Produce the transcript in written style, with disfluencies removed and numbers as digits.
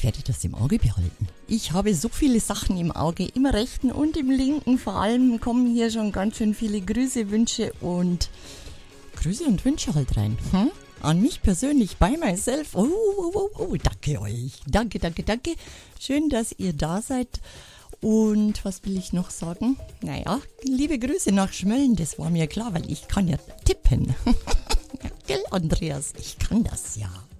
werde das im Auge behalten. Ich habe so viele Sachen im Auge, im rechten und im linken. Vor allem kommen hier schon ganz schön viele Grüße, Wünsche und Wünsche halt rein. An mich persönlich, by myself. Danke euch. Danke. Schön, dass ihr da seid. Und was will ich noch sagen? Naja, liebe Grüße nach Schmölln, das war mir klar, weil ich kann ja tippen. Gell, Andreas? Ich kann das ja.